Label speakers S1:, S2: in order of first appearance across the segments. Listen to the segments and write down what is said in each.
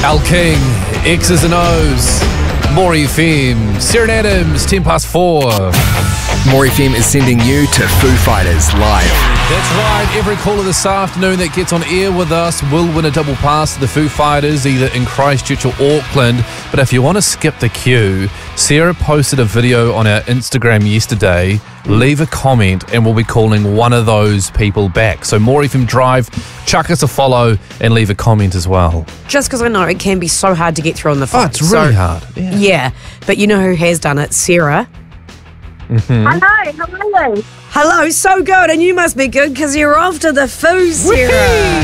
S1: Al King, X's and O's, More FM, Sarah Adams, 4:10.
S2: More FM is sending you to Foo Fighters live.
S1: That's right, every caller this afternoon that gets on air with us will win a double pass to the Foo Fighters, either in Christchurch or Auckland. But if you want to skip the queue, Sarah posted a video on our Instagram yesterday. Leave a comment and we'll be calling one of those people back. So More FM Drive, chuck us a follow and leave a comment as well.
S3: Just because I know it can be so hard to get through on the phone.
S1: Oh, it's really hard.
S3: Yeah, but you know who has done it? Sarah.
S4: Hello, how are you?
S3: Hello, so good, and you must be good because you're off to the Foo, Sarah.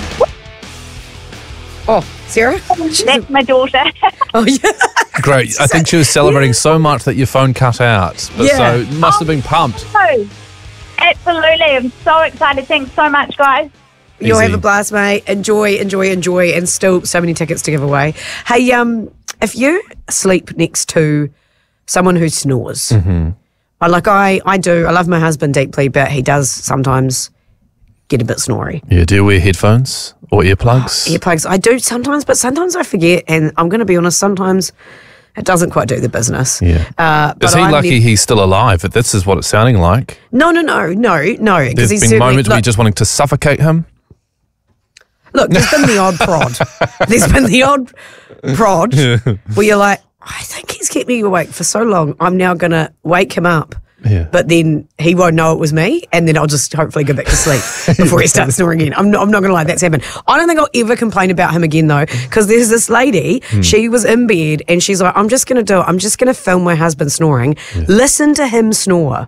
S3: Oh, Sarah?
S4: That's my daughter.
S3: Oh, yeah.
S1: Great. I think she was celebrating so much that your phone cut out. But
S3: Yeah.
S1: so it must have been pumped.
S4: Oh, absolutely. I'm so excited. Thanks so much, guys.
S3: You'll
S1: Easy.
S3: have a blast, mate. Enjoy, and still so many tickets to give away. Hey, if you sleep next to someone who snores, I do. I love my husband deeply, but he does sometimes get a bit snory.
S1: Yeah, do you wear headphones or earplugs?
S3: Earplugs, I do sometimes, but sometimes I forget, and I'm going to be honest, sometimes it doesn't quite do the business.
S1: Yeah.
S3: But
S1: Is he lucky he's still alive? If this is what it's sounding like.
S3: No.
S1: There's
S3: he's
S1: been
S3: certainly-
S1: moments where you're
S3: look,
S1: just wanting to suffocate him.
S3: Look, there's been the odd prod. There's been the odd prod where you're like, I think he's kept me awake for so long. I'm now going to wake him up.
S1: Yeah.
S3: But then he won't know it was me, and then I'll just hopefully go back to sleep before he starts snoring again. I'm not going to lie, that's happened. I don't think I'll ever complain about him again, though, because there's this lady, she was in bed, and she's like, I'm just going to do it. I'm just going to film my husband snoring. Listen to him snore.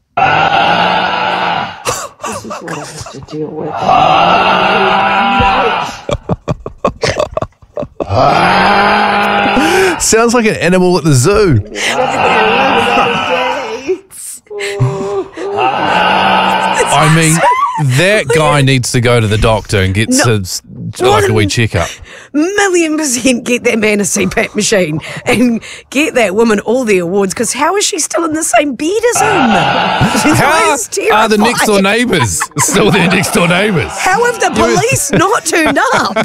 S3: This is what I have to deal with.
S1: Sounds like an animal at the zoo. I mean, that guy needs to go to the doctor and get like a wee checkup.
S3: 1,000,000% get that man a CPAP machine and get that woman all the awards, because how is she still in the same bed as him?
S1: How
S3: It's
S1: are the next door
S3: terrifying.
S1: neighbours still their next door neighbours?
S3: How have the police not turned up?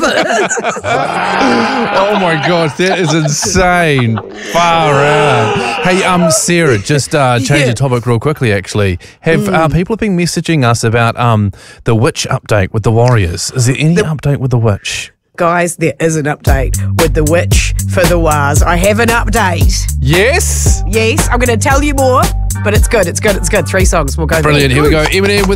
S1: Oh my gosh, that is insane. Far out. Hey, Sarah, just change the topic real quickly, actually. Have people been messaging us about the witch update with the Warriors? Is there any update with the witch?
S3: Guys, there is an update with the witch for the Wars. I have an update.
S1: Yes?
S3: Yes, I'm going to tell you more, but it's good. 3 songs. We'll go there.
S1: Brilliant. Here we go. Eminem with